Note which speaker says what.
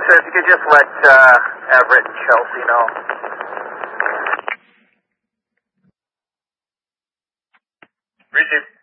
Speaker 1: sir, if you could just let Everett and Chelsea know.
Speaker 2: Receive.